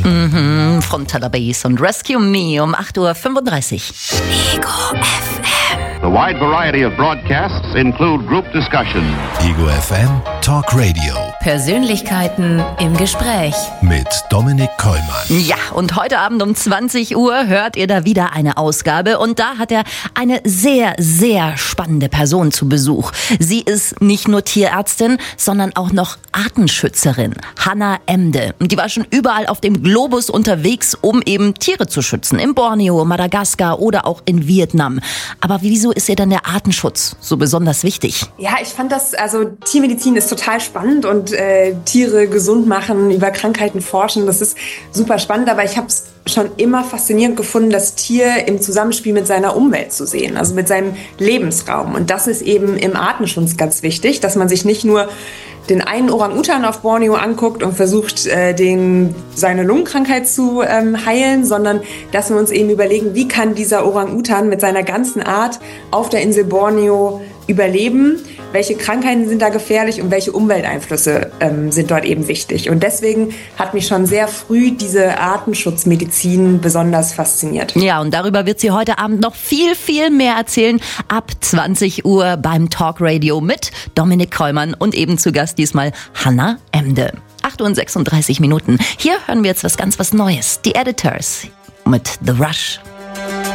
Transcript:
Frontaler Bass und Rescue Me um 8:35 Uhr. Ego FM. The wide variety of broadcasts include group discussion. Ego FM Talk Radio. Persönlichkeiten im Gespräch. Mit Dominik Kollmann. Ja, und heute Abend um 20 Uhr hört ihr da wieder eine Ausgabe. Und da hat er eine sehr, sehr spannende Person zu Besuch. Sie ist nicht nur Tierärztin, sondern auch noch Artenschützerin. Hannah Emde. Und die war schon überall auf dem Globus unterwegs, um eben Tiere zu schützen. In Borneo, Madagaskar oder auch in Vietnam. Aber wieso ist ihr dann der Artenschutz so besonders wichtig? Ja, ich fand Tiermedizin ist total spannend und Tiere gesund machen, über Krankheiten forschen, das ist super spannend, aber ich habe es schon immer faszinierend gefunden, das Tier im Zusammenspiel mit seiner Umwelt zu sehen, also mit seinem Lebensraum. Und das ist eben im Artenschutz ganz wichtig, dass man sich nicht nur den einen Orang-Utan auf Borneo anguckt und versucht, seine Lungenkrankheit zu heilen, sondern dass wir uns eben überlegen, wie kann dieser Orang-Utan mit seiner ganzen Art auf der Insel Borneo überleben, welche Krankheiten sind da gefährlich und welche Umwelteinflüsse sind dort eben wichtig. Und deswegen hat mich schon sehr früh diese Artenschutzmedizin besonders fasziniert. Ja, und darüber wird sie heute Abend noch viel, viel mehr erzählen. Ab 20 Uhr beim Talk Radio mit Dominik Kollmann und eben zu Gast diesmal Hannah Emde. 8:36 Uhr. Hier hören wir jetzt was Neues. Die Editors mit The Rush.